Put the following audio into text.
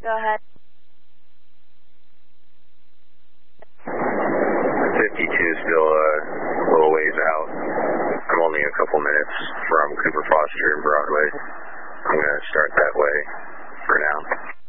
Go ahead. 52 still a little ways out. I'm only a couple minutes from Cooper Foster and Broadway. I'm going to start that way for now.